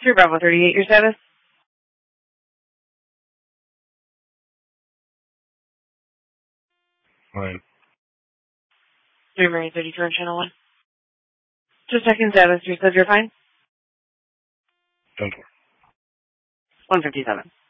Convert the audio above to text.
3 Bravo 38, your status? 3 Marine 32 on channel 1. Just checking status. You said you're fine? 10-4. 157.